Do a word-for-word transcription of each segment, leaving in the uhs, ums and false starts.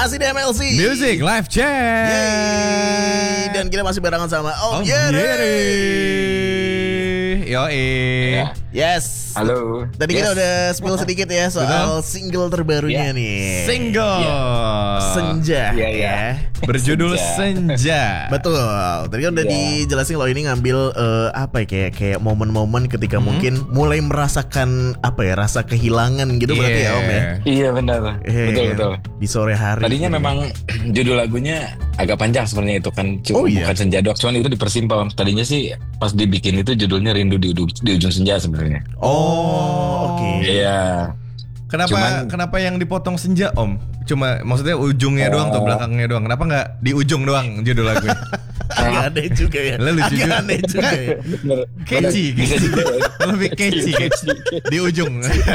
Masih di M L C Music Live Chat. Yeay. Dan kita masih barengan sama Om, Om Yeri. Yoi. Yes. Halo. Tadi yes. kita udah spill sedikit ya soal single terbarunya yeah. nih. Single yeah. Senja. Iya yeah, yeah. ya. Berjudul Senja. Senja. Betul. Tadi kan udah yeah. dijelasin kalau ini ngambil uh, apa ya kayak kayak momen-momen ketika hmm. mungkin mulai merasakan apa ya rasa kehilangan gitu yeah. berarti ya Om ya. Iya benar. Eh, betul betul. Di sore hari. Tadinya gitu. Memang judul lagunya agak panjang sebenarnya itu kan cuma oh, iya. bukan Senja doang, cuman itu dipersimpel. Tadinya sih pas dibikin itu judulnya Rindu di, di ujung senja sebenarnya. Oh, oke. Okay. Iya. Kenapa Cuman, kenapa yang dipotong senja Om? Cuma maksudnya ujungnya oh. doang atau belakangnya doang? Kenapa nggak di ujung doang judul lagunya? Agak aneh juga ya. Lalu Agak juga. aneh juga ya. Catchy, catchy. Lebih catchy, catchy. Di ujung.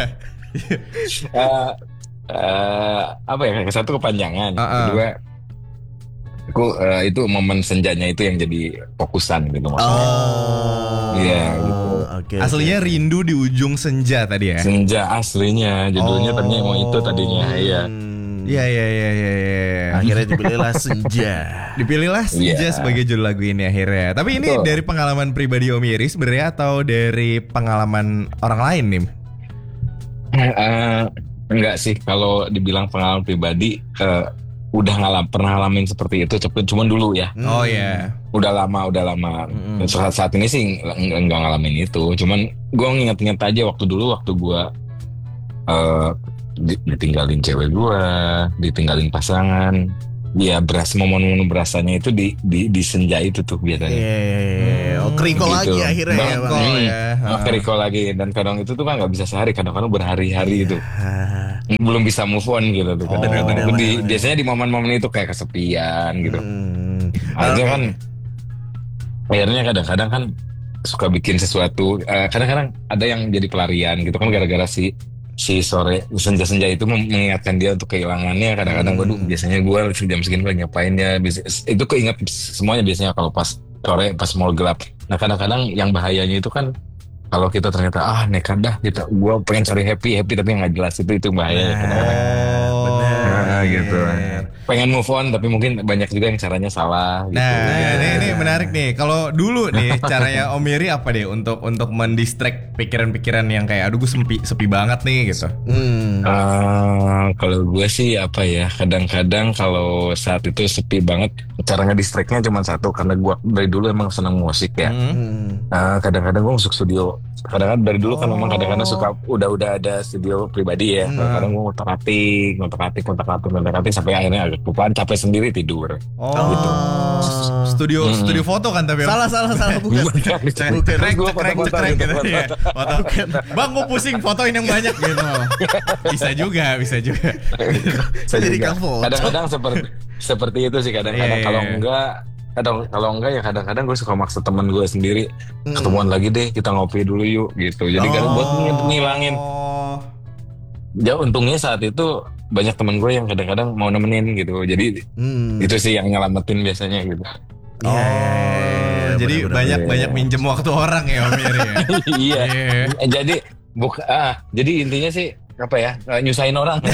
uh, uh, apa ya? Satu kepanjangan, uh-uh. kedua aku uh, itu momen senjanya itu yang jadi fokusan gitu maksudnya. Oh. Iya. Gitu. Okay, aslinya okay. Rindu di ujung senja tadi ya. Senja aslinya judulnya oh. tadinya mau itu tadinya iya. Iya iya iya iya. Akhirnya dipilihlah Senja. Dipilihlah Senja yeah. sebagai judul lagu ini akhirnya. Tapi ini Betul. dari pengalaman pribadi Om Yeri sebenarnya atau dari pengalaman orang lain nih? Uh, enggak sih, kalau dibilang pengalaman pribadi uh, udah ngalam pernah ngalamin seperti itu, cuman dulu ya. Oh ya. Yeah. Udah lama, udah lama. Mm-hmm. Saat saat ini sih enggak, enggak ngalamin itu. Cuman gue nginget-nginget aja waktu dulu waktu gue uh, ditinggalin cewek gue, ditinggalin pasangan. Ya beras momen-momen berasanya itu di di di senja itu tuh biasanya. Iya. Yeah. Oh, keriko gitu. Lagi akhirnya Bang, ya, Bang. Hmm, ya. Oh, keriko lagi dan kadang itu tuh kan nggak bisa sehari, kadang-kadang berhari-hari itu. Belum bisa move on gitu tuh. Kadang-kadang oh, di, biasanya di momen-momen itu kayak kesepian gitu. Hmm. Akhirnya kan akhirnya kadang-kadang kan suka bikin sesuatu. Uh, kadang-kadang ada yang jadi pelarian gitu kan gara-gara si si sore senja-senja itu mengingatkan dia untuk kehilangannya. Kadang-kadang gue hmm. biasanya gue jam segini lagi ngapain ya, itu keinget semuanya biasanya kalau pas sore pas mau gelap. Nah kadang-kadang yang bahayanya itu kan kalau kita ternyata ah nekat dah kita gue pengen cari happy happy tapi nggak jelas, itu itu bahaya. Oh, benar nah, gitu. Pengen move on tapi mungkin banyak juga yang caranya salah gitu. Nah, ya, ini, ini menarik nih. Kalau dulu nih caranya Om Yeri apa deh untuk untuk mendistract pikiran-pikiran yang kayak aduh gue sepi sepi banget nih gitu. Hmm. Uh, kalau gue sih apa ya, kadang-kadang kalau saat itu sepi banget caranya distractnya cuma satu, karena gue dari dulu emang senang musik ya. Hmm. Uh, kadang-kadang gue masuk studio. Kadang-kadang dari dulu kan oh. memang kadang-kadang suka udah-udah ada studio pribadi ya. Hmm. Kadang-kadang gue ngotak-atik, ngotak-atik, ngotak-atik, ngotak-atik sampai akhirnya agak kelupaan, capek sendiri tidur. Oh. Gitu. Studio hmm. studio foto kan tapi salah salah salah bukan. Bukan. Cekrek cekrek cekrek gitu ya. Foto. Bang gue pusing fotoin yang banyak gitu. Bisa juga, bisa juga. Saya jadi foto. Kadang-kadang seperti seperti itu sih kadang-kadang yeah. Kalau enggak Kadang kalau enggak ya kadang-kadang gue suka maksa teman gue sendiri mm. ketemuan lagi deh, kita ngopi dulu yuk gitu. Jadi oh. kadang buat ngilangin. Ya untungnya saat itu banyak teman gue yang kadang-kadang mau nemenin gitu. Jadi mm. itu sih yang nyelamatin biasanya gitu. Oh, yeah. Jadi bener-bener banyak yeah. banyak minjem waktu orang ya Om Yeri ya. Iya. Yeah. Jadi buka ah, jadi intinya sih apa ya? Nyusahin orang.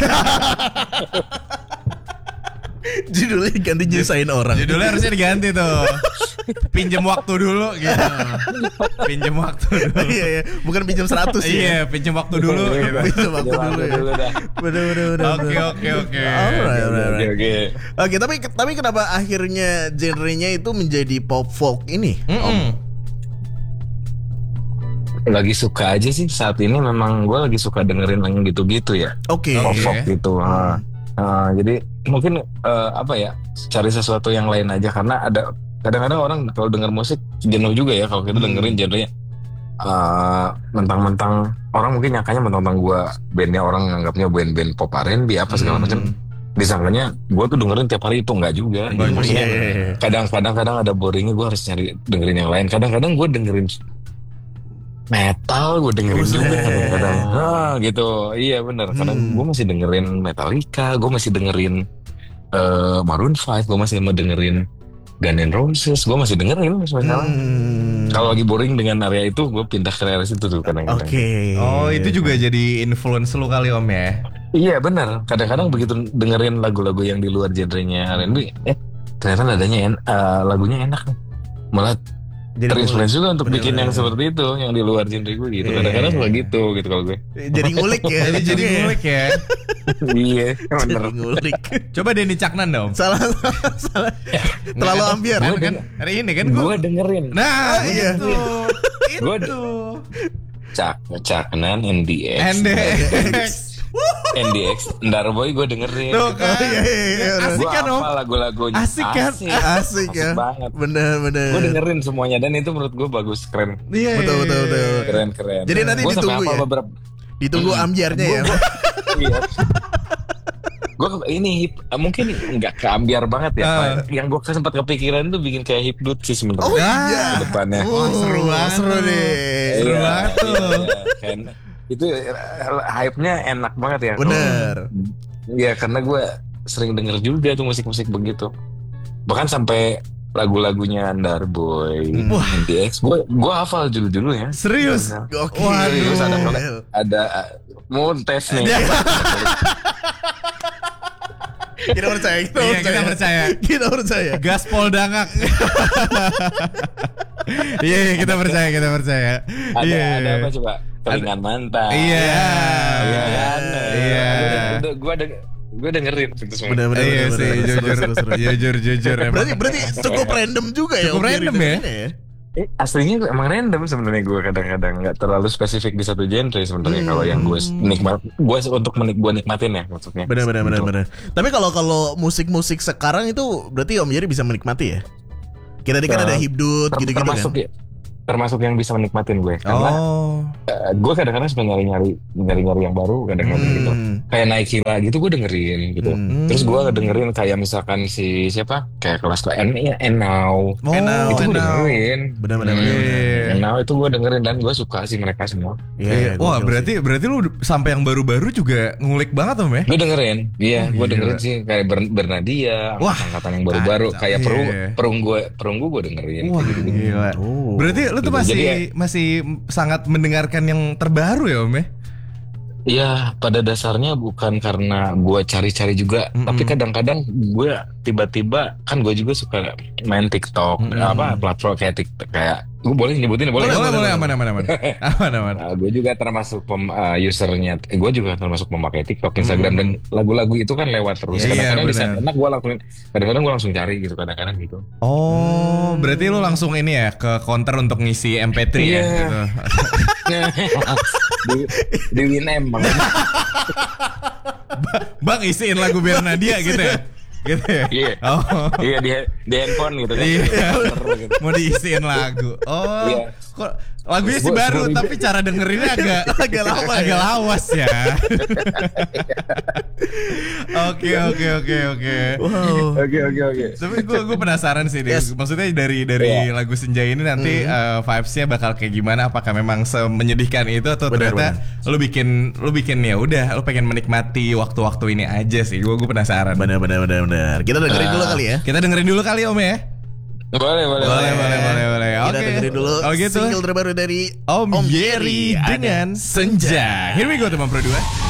Judulnya ganti nyusahin orang. Judulnya harusnya diganti tuh. Pinjem waktu dulu gitu. Pinjem waktu dulu. Iya iya, bukan pinjem seratus ya. Iya, pinjem waktu dulu gitu. Pinjem waktu dulu ya. Bener-bener. Oke oke oke. Oke oke. Oke, tapi tapi kenapa akhirnya genrenya itu menjadi pop folk ini? Om? Lagi suka aja sih saat ini, memang gue lagi suka dengerin yang gitu-gitu ya. Oke. Pop folk gitu. Uh, jadi mungkin uh, apa ya, cari sesuatu yang lain aja, karena ada kadang-kadang orang kalau denger musik jenuh juga ya kalau kita dengerin genrenya uh, mentang-mentang orang mungkin nyangkanya mentang-mentang gue bandnya orang nganggapnya band-band pop R and B apa segala hmm. macam, disangkanya gue tuh dengerin tiap hari, itu enggak juga. Jadi, maksudnya yeah. kadang-kadang kadang ada boringnya, gue harus nyari dengerin yang lain. Kadang-kadang gue dengerin metal, gue dengerin Udah. juga kadang-kadang ah, gitu. Iya benar. Kadang hmm. gue masih dengerin Metallica, gue masih dengerin uh, Maroon five, gue masih mau dengerin Guns N' Roses, gue masih dengerin misalnya. Hmm. Kalau lagi boring dengan area itu, gue pindah ke area situ tuh kadang-kadang. Oke. Okay. Oh itu juga jadi influence lu kali Om ya? Iya benar. Kadang-kadang begitu dengerin lagu-lagu yang di luar genrenya R and B, eh ternyata nadanya en- eh, lagunya enak nih. Malah Jadi terinspirasi juga untuk Bener, bikin bener, yang bener. seperti itu, yang di luar genre gue gitu. Iya, Kadang-kadang iya, suka iya. gitu gitu kalau gue. Jadi ngulik ya. Jadi jadi ya. ngulik ya. Iya, bener. Jadi ngulik. Coba Denny Caknan dong. Salah, salah. Terlalu ambiar. Kan, kan hari ini kan Gue gue. dengerin. Nah, iya. itu. Gue Itu. Cak Caknan N D X. N D X. N D X Ndarboy gue dengerin. Tuh kan. Iya, iya, iya. Asik Gue kan om. apa lagu-lagunya. Asik kan? Asik ya. banget. Bener, bener. Gue dengerin semuanya dan itu menurut gue bagus, keren. Iya, Betul, iya, betul, iya. betul. Keren, keren. Jadi nanti Gua sampai ditunggu hafal ya? beberapa. Ditunggu ambiarnya ya. Iya. Gue ini hip, mungkin nggak keambiar banget ya. Ah. Yang gue sempat kepikiran tuh bikin kayak hipnot sih sebenarnya. Oh iya. Ke depannya. Oh, seru banget. Seru deh. seru Iya, banget tuh. iya, kan. Itu eh, hype-nya enak banget ya. Bener. Iya, karena gue sering denger juga tuh musik-musik begitu. Bahkan sampai lagu-lagunya Ndarboy, Wah. N D X, gue gue hafal dulu-dulu ya. Serius? Oke. Waduh. Serius, ada ada mau tes nih. Kita percaya, kita Iya, percaya. kita percaya. Kita percaya. Gaspol dangak. Iya, iya, kita percaya, kita percaya. Ada Iya. ada apa coba? Telingan mantan. Iya. Iya kan? Iya. Gue denger, gue dengerin itu semua. Bener, bener, Iya bener, sih, bener. Seru, jujur, seru, seru. jujur, jujur. emang. Berarti berarti cukup random juga ya. Cukup Om Jerry random ya? dengernya ya. Eh, aslinya emang random sebenarnya gue kadang-kadang nggak terlalu spesifik di satu genre sebenarnya kalau yang gue nikmat gue untuk menik gue nikmatin ya maksudnya. Benar benar benar Gitu. benar. Tapi kalau kalau musik-musik sekarang itu berarti Om Jerry bisa menikmati ya? Kita tadi kan Uh, ada hibdut Ter- gitu-gitu termasuk kan. ya, termasuk yang bisa menikmatin gue karena Oh. eh, gue kadang-kadang suka nyari-nyari nyari-nyari yang baru kadang-kadang gitu Hmm. kayak Naikila gitu gue dengerin gitu. Hmm. Terus gue dengerin kayak misalkan si siapa kayak kelas kelas N ya Enau Oh, Enau, itu gue Enau. dengerin. Benar benar benar. Iya. benar. Enau itu gue dengerin dan gue suka sih mereka semua. Iya. Wah, gokil berarti berarti lu sampai yang baru-baru juga ngulik banget Om ya? Gue dengerin, iya, Oh, gue gila. dengerin sih kayak Ber- Bernadia, Wah, angkatan yang baru-baru, kacau. kayak perung, Iya. perung gue, perunggu gue dengerin. Wah, gitu-gitu. gila. Oh. Berarti lu tuh Gitu. masih Jadi masih sangat mendengarkan yang terbaru ya Om ya? Iya, pada dasarnya bukan karena gue cari-cari juga, Mm-mm. tapi kadang-kadang gue tiba-tiba kan gue juga suka main TikTok, Mm-mm. apa platform kayak TikTok kayak gue boleh nyebutin boleh. Boleh, boleh, boleh, boleh, aman, aman, aman, aman, aman. Nah, gue juga termasuk pem, uh, usernya, eh, gue juga termasuk pemakai TikTok, Instagram dan lagu-lagu itu kan lewat terus. Iya, Kadang-kadang di saat benar. enak gue lakuin, kadang-kadang gue langsung cari gitu, kadang-kadang gitu. Oh, berarti lu langsung ini ya ke counter untuk ngisi M P tiga ya? Iya. Gitu. di di Winem bang. Bang isiin lagu Bernadia gitu ya? Gitu ya? Iya. Oh. Iya di di handphone gitu kan. Iya. Gitu. Mau diisiin lagu. Oh. Iya. Kok lagunya sih Gua- baru gua- tapi cara dengerinnya agak Agak lama ya? agak lawas ya. Oke, oke, oke, oke. Wow. Oke oke oke. Tapi gue gue penasaran sih, Dil. Yes. Maksudnya dari dari Iya. lagu Senja ini nanti eh, vibes-nya bakal kayak gimana? Apakah memang semenyedihkan itu atau Benar, ternyata lu bikin lu bikin ya udah lu pengen menikmati waktu-waktu ini aja sih? Gue gue penasaran. Benar benar benar benar. Kita dengerin dulu kali ya. Kita dengerin dulu kali Om ya. Boleh boleh Boleh, boleh, boleh, boleh. Kita Oke. dengerin dulu Oh gitu. single terbaru dari Om, Om Jerry Jerry. dengan Ada Senja. Here we go teman Pro dua.